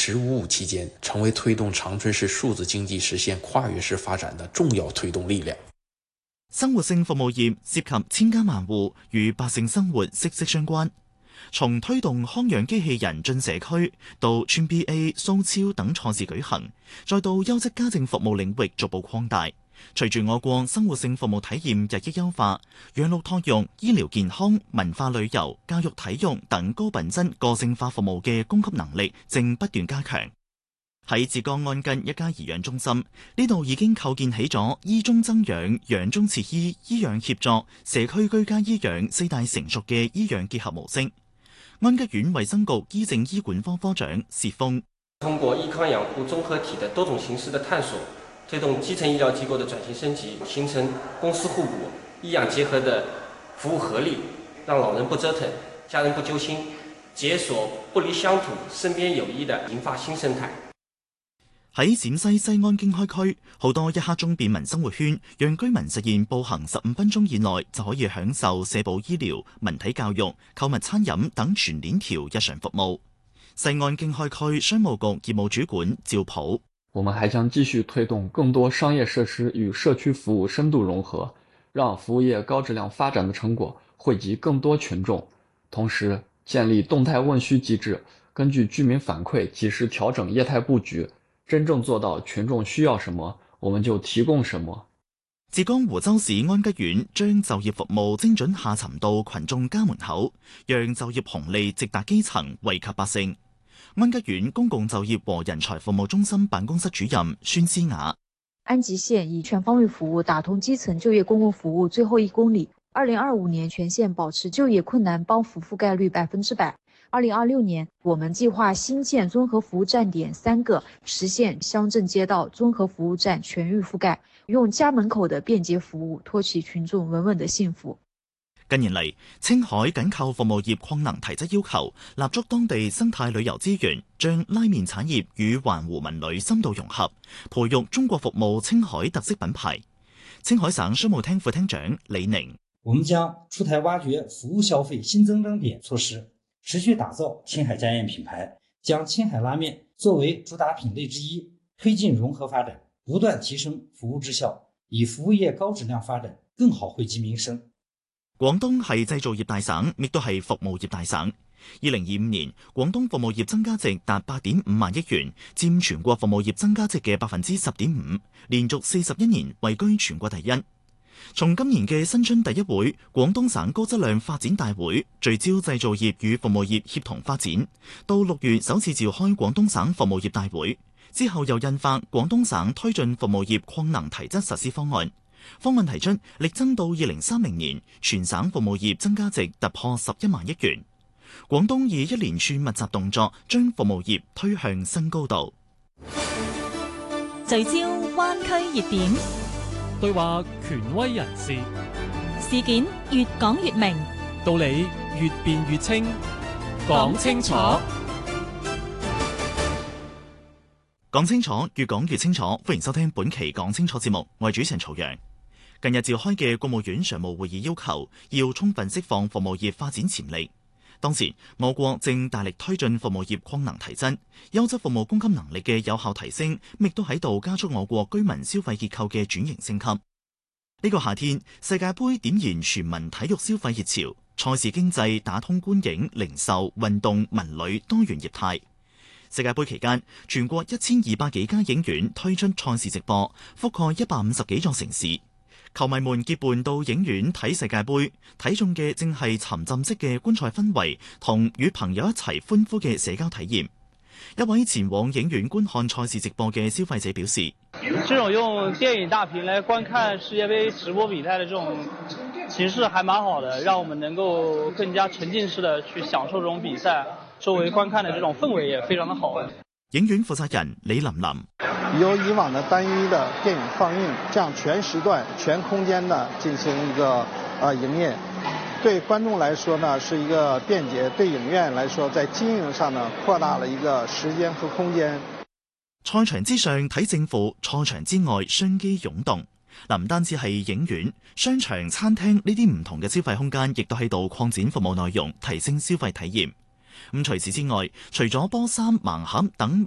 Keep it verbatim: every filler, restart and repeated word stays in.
十五五期間，成為推動長春市數字經濟實現跨越式發展的重要推動力量。 生活性服務業涉及千家萬戶，與百姓生活息息相關。從推動康養機器人進社區，到村 B A、蘇超等賽事舉行，再到優質家政服務領域逐步擴大。隨住我國生活性服務體驗日益優化，養老託育、醫療健康、文化旅遊、教育體育等高品質個性化服務嘅供給能力正不斷加強。喺浙江安吉一家頤養中心，呢度已經構建起咗醫中增養、養中設醫、醫養協作、社區居家醫養四大成熟嘅醫養結合模式。安吉縣衛生局醫政醫管科科長薛峰： 通過醫康養護綜合體的多種形式的探索，推動基層醫療機構的轉型升級，形成公私互補、醫養結合的服務合力，讓老人不折騰，家人不揪心，解鎖不離鄉土、身邊有醫的研發新生態。 喺陝西西安經開區，好多一刻鐘便民生活圈，讓居民實現步行十五分鐘以內就可以享受社保醫療、文體教育、購物餐飲等全鏈條日常服務。西安經開區商務局業務主管趙普： 我們還將繼續推動更多商業設施與社區服務深度融合，讓服務業高質量發展的成果惠及更多群眾。同時，建立動態問需機制，根據居民反饋及時調整業態佈局，真正做到群眾需要什麼，我們就提供什麼。 浙江湖州市安吉縣將就業服務精準下沉到群眾家門口，讓就業紅利直達基層，惠及百姓。安吉縣公共就業和人才服務中心辦公室主任孫思雅： 安吉縣以全方位服務打通基層就業公共服務最後一公里。二零二五年全縣保持就業困難幫扶覆蓋率百分之百。二零二六年，我們計劃新建綜合服務站點三個，實現鄉鎮街道綜合服務站全域覆蓋，用家門口的便捷服務托起群眾穩穩的幸福。 近年嚟，青海緊扣服務業擴能提質要求，立足當地生態旅遊資源，將拉麵產業與環湖文旅深度融合，培育中國服務青海特色品牌。青海省商務廳副廳長李寧： 我們將出台挖掘服務消費新增長點措施，持續打造青海家宴品牌，將青海拉麵作為主打品類之一，推進融合發展，不斷提升服務質效，以服務業高質量發展更好惠及民生。 廣東係製造業大省，亦都係服務業大省。二零二五年，廣東服務業增加值達八點五萬億元，佔全國服務業增加值嘅百分之十點五，連續四十一年位居全國第一。從今年嘅新春第一會廣東省高質量發展大會，聚焦製造業與服務業協同發展，到六月首次召開廣東省服務業大會，之後又印發廣東省推進服務業擴能提質實施方案。方案提出力爭到二零三零年全省服務業增加值突破十一萬億元。廣東以一連串密集動作將服務業推向新高度。 聚焦灣區熱點， 對話權威人士， 事件越講越明， 道理越辯越清，講清楚， 講清楚，越講越清楚。歡迎收聽本期講清楚節目，我係主持人曹陽。近日召開嘅國務院常務會議要求，要充分釋放服務業發展潛力。當時，我國正大力推進服務業擴能提質，優質服務供給能力嘅有效提升，亦都喺度加速我國居民消費結構嘅轉型升級。呢個夏天，世界盃點燃全民體育消費熱潮，賽事經濟打通觀影、零售、運動、文旅多元業態。世界盃期間，全國一千二百幾家影院推出賽事直播，覆蓋一百五十幾座城市。球迷們結伴到影院睇世界盃，睇中嘅正係沉浸式嘅觀賽氛圍同與朋友一齊歡呼嘅社交體驗。一位前往影院觀看賽事直播嘅消費者表示： 這種用電影大屏來觀看世界盃直播比賽的這種形式還蠻好的，讓我們能夠更加沉浸式的去享受這種比賽，周圍觀看的這種氛圍也非常的好。 影院負責人李琳琳： 由以往的單一的電影放映，這樣全時段、全空間的進行一個呃營業，對觀眾來說呢是一個便捷，對影院來說在經營上呢擴大了一個時間和空間。 賽場之上睇勝負，賽場之外商機湧動。嗱，唔單止係影院、商場、餐廳呢啲唔同嘅消費空間，亦都喺度擴展服務內容，提升消費體驗。咁除此之外，除咗波衫、盲盒等